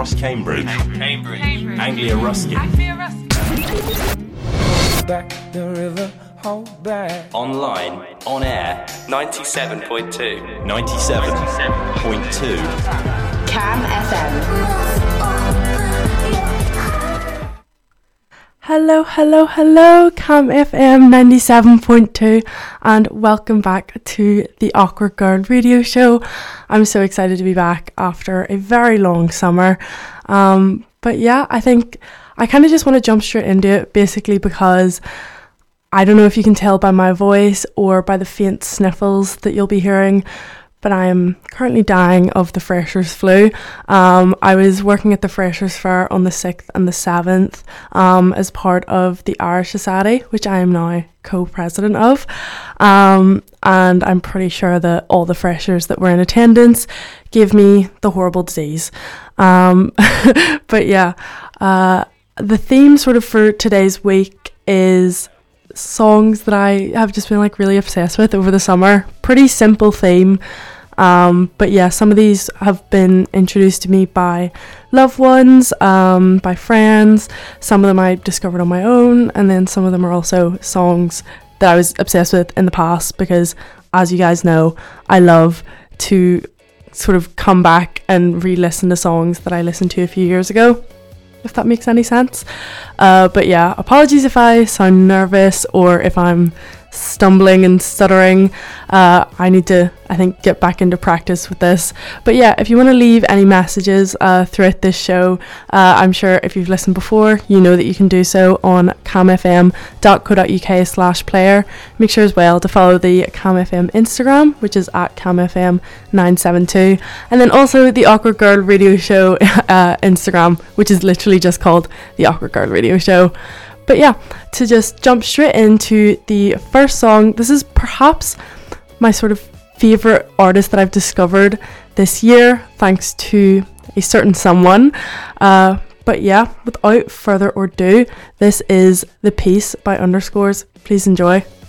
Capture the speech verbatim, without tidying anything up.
Ross Cambridge, Cambridge, Anglia Ruskin, Anglia Ruskin. Back the river, hold back. online, on air, ninety-seven point two. ninety-seven point two. Cam F M. Hello, hello, hello, Cam F M ninety-seven point two, and welcome back to the Awkward Girl Radio Show. I'm so excited to be back after a very long summer. Um, but yeah, I think I kind of just want to jump straight into it, basically because I don't know if you can tell by my voice or by the faint sniffles that you'll be hearing, but I am currently dying of the Freshers flu. Um, I was working at the Freshers Fair on the sixth and the seventh um, as part of the Irish Society, which I am now co-president of. Um, and I'm pretty sure that all the freshers that were in attendance gave me the horrible disease. Um, but yeah, uh, the theme sort of for today's week is songs that I have just been like really obsessed with over the summer. Pretty simple theme. Um, but yeah, some of these have been introduced to me by loved ones, um, by friends. Some of them I discovered on my own, and then some of them are also songs that I was obsessed with in the past because, as you guys know, I love to sort of come back and re-listen to songs that I listened to a few years ago, if that makes any sense. Uh, but yeah, apologies if I sound nervous or if I'm stumbling and stuttering. uh, I need to I think get back into practice with this. But yeah, if you want to leave any messages uh, throughout this show, uh, I'm sure if you've listened before you know that you can do so on camfm.co.uk slash player. Make sure as well to follow the CamFM Instagram, which is at camfm nine seven two, and then also the Awkward Girl Radio Show uh, Instagram, which is literally just called the Awkward Girl Radio Show. But yeah, to just jump straight into the first song, this is perhaps my sort of favourite artist that I've discovered this year, thanks to a certain someone. Uh, but yeah, without further ado, this is The Peace by Underscores. Please enjoy.